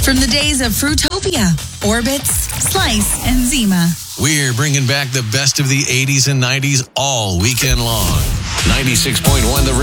From the days of Fruitopia, Orbits, Slice, and Zima. We're bringing back the best of the 80s and 90s all weekend long. 96.1 The